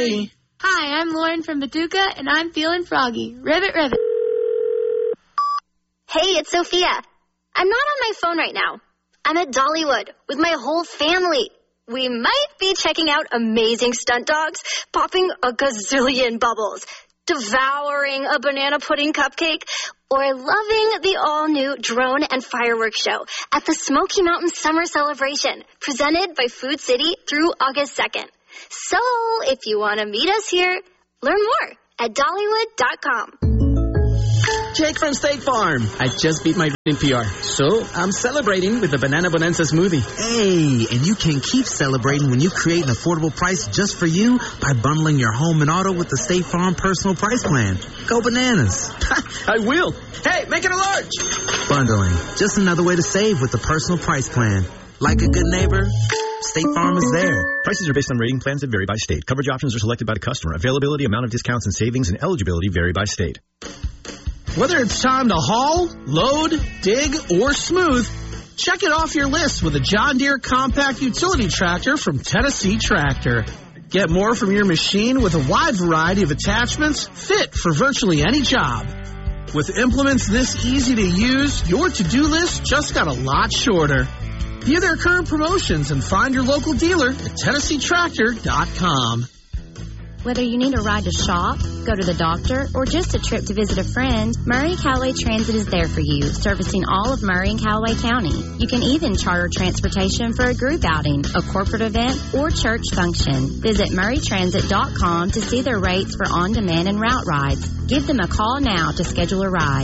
Hi, I'm Lauren from Paducah, and I'm feeling froggy. Ribbit, ribbit. Hey, it's Sophia. I'm not on my phone right now. I'm at Dollywood with my whole family. We might be checking out amazing stunt dogs, popping a gazillion bubbles, devouring a banana pudding cupcake, or loving the all-new drone and fireworks show at the Smoky Mountain Summer Celebration, presented by Food City through August 2nd. So, if you want to meet us here, learn more at Dollywood.com. Jake from State Farm. I just beat my NPR, so I'm celebrating with the Banana Bonanza smoothie. Hey, and you can keep celebrating when you create an affordable price just for you by bundling your home and auto with the State Farm Personal Price Plan. Go bananas. I will. Hey, make it a large. Bundling. Just another way to save with the Personal Price Plan. Like a good neighbor, State Farm is there. Prices are based on rating plans that vary by state. Coverage options are selected by the customer. Availability, amount of discounts and savings, and eligibility vary by state. Whether it's time to haul, load, dig, or smooth, check it off your list with a John Deere compact utility tractor from Tennessee Tractor. Get more from your machine with a wide variety of attachments fit for virtually any job. With implements this easy to use, your to-do list just got a lot shorter. View their current promotions and find your local dealer at TennesseeTractor.com. Whether you need a ride to shop, go to the doctor, or just a trip to visit a friend, Murray Callaway Transit is there for you, servicing all of Murray and Callaway County. You can even charter transportation for a group outing, a corporate event, or church function. Visit murraytransit.com to see their rates for on-demand and route rides. Give them a call now to schedule a ride,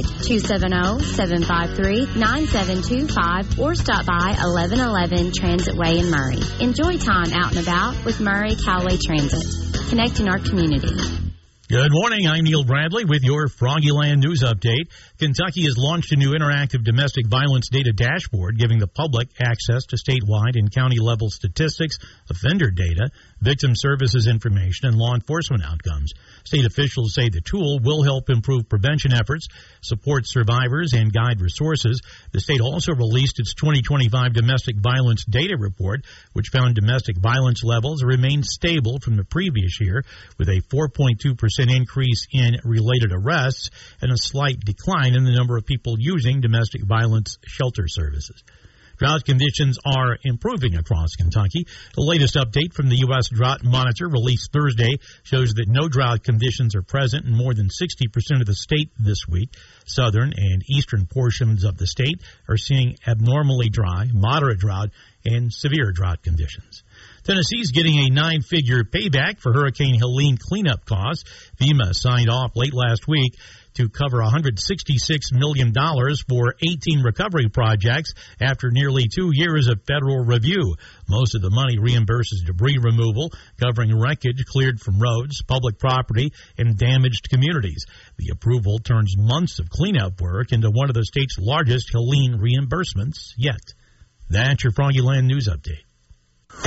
270-753-9725, or stop by 1111 Transit Way in Murray. Enjoy time out and about with Murray Callaway Transit, connecting our community. Good morning. I'm Neil Bradley with your Froggyland News Update. Kentucky has launched a new interactive domestic violence data dashboard, giving the public access to statewide and county-level statistics, offender data, victim services information, and law enforcement outcomes. State officials say the tool will help improve prevention efforts, support survivors, and guide resources. The state also released its 2025 domestic violence data report, which found domestic violence levels remained stable from the previous year, with a 4.2% increase in related arrests and a slight decline in the number of people using domestic violence shelter services. Drought conditions are improving across Kentucky. The latest update from the U.S. Drought Monitor released Thursday shows that no drought conditions are present in more than 60% of the state this week. Southern and eastern portions of the state are seeing abnormally dry, moderate drought, and severe drought conditions. Tennessee's getting a 9-figure payback for Hurricane Helene cleanup costs. FEMA signed off late last week to cover $166 million for 18 recovery projects after nearly 2 years of federal review. Most of the money reimburses debris removal, covering wreckage cleared from roads, public property, and damaged communities. The approval turns months of cleanup work into one of the state's largest Helene reimbursements yet. That's your Froggyland News Update.